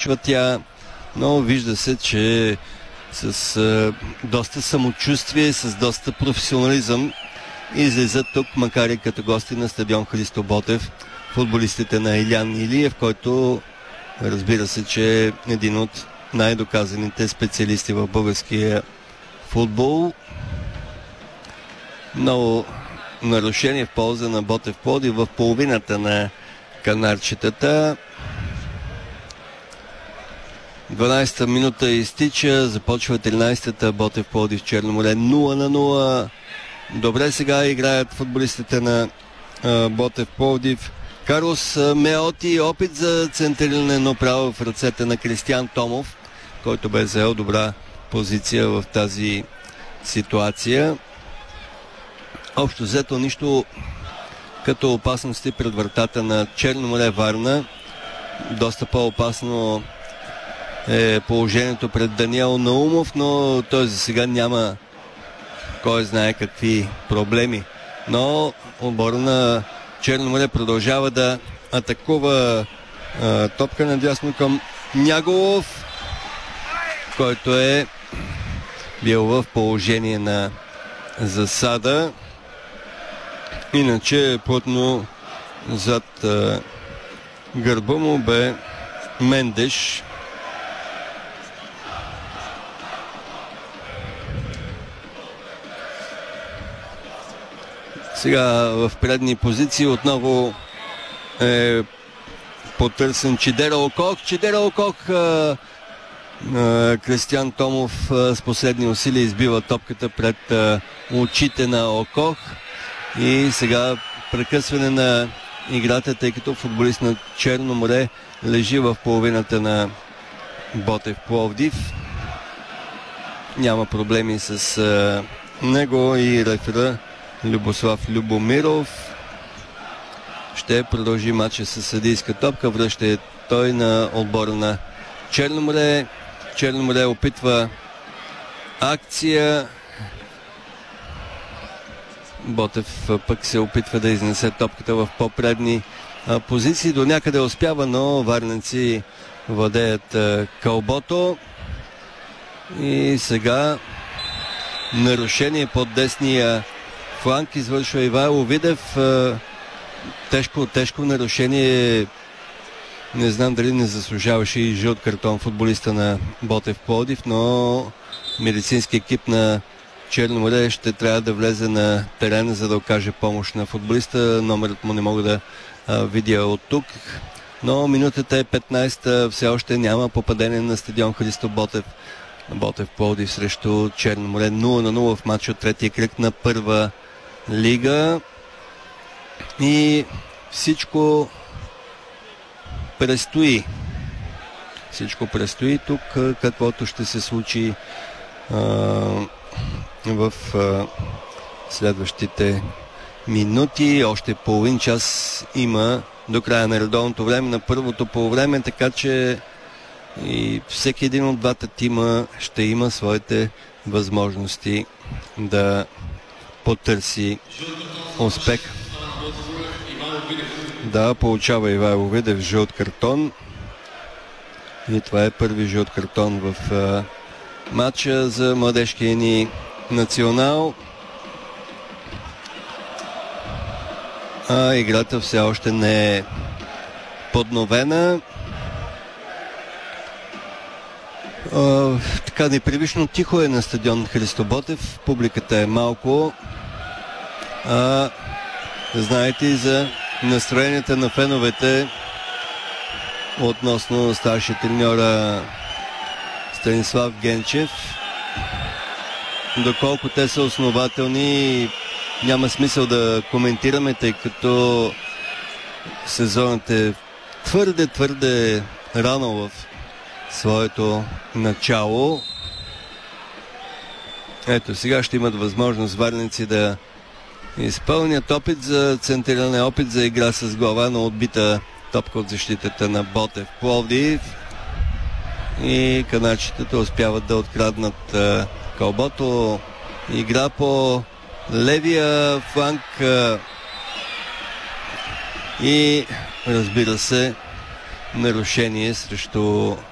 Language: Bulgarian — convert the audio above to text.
започва тя, но вижда се, че с доста самочувствие, с доста професионализъм излизат тук, макар и като гости на стадион Христо Ботев, футболистите на Илян Илиев, който разбира се, че е един от най-доказаните специалисти в българския футбол. Много нарушение в полза на Ботев Пловдив в половината на канарчетата. 12-та минута изтича, започва 13-та, Ботев Пловдив Черно море 0-0. Добре сега играят футболистите на Ботев Пловдив. Карлос Меоти, опит за центриране, но право в ръцете на Кристиян Томов, който бе заел добра позиция в тази ситуация. Общо взето нищо като опасности пред вратата на Черно море Варна. Доста по-опасно е положението пред Даниел Наумов, но той за сега няма кой знае какви проблеми. Но отбора на Черно море продължава да атакува. Топка надясно към Няголов, който е бил в положение на засада. Иначе плътно зад гърба му бе Мендеш. Сега в предни позиции отново е потърсен Чидера Окок. Чидера Окок, Кристиян Томов с последни усилия избива топката пред очите на Окок. И сега прекъсване на играта, тъй като футболист на Черно море лежи в половината на Ботев Пловдив. Няма проблеми с него и рефера Любослав Любомиров ще продължи матча с съдийска топка. Връща той на отбора на Черно море. Черно море опитва акция. Ботев пък се опитва да изнесе топката в по-предни позиции. До някъде успява, но варненци владеят кълбото. И сега нарушение под десния фланг извършва Ивайло Видев. Тежко нарушение. Не знам дали не заслужаваше и жълт картон футболиста на Ботев Пловдив, но медицински екип на Черно море ще трябва да влезе на терена, за да окаже помощ на футболиста. Номерът му не мога да видя от тук. Но минутата е 15-та, все още няма попадение на стадион Христо Ботев. Ботев Пловдив срещу Черно море 0-0 в матч от третия кръг на първа лига. И всичко предстои. Всичко предстои тук, каквото ще се случи в следващите минути. Още половин час има до края на редовното време на първото полувреме, така че и всеки един от двата тима ще има своите възможности да потърси успех. Да, получава Ивайло Видев жълт картон. И това е първи жълт картон в матча за младежкия ни национал. А играта все още не е подновена. Така непривично тихо е на стадион Христо Ботев. Публиката е малко. Знаете и за настроенията на феновете относно старши треньора Станислав Генчев. Доколко те са основателни, няма смисъл да коментираме, тъй като сезонът е твърде рано в своето начало. Ето, сега ще имат възможност варненци да изпълнят опит за центриране, опит за игра с глава, но отбита топка от защитата на Ботев Пловдив. И канадчетата успяват да откраднат кълбото. Игра по левия фланг и разбира се нарушение срещу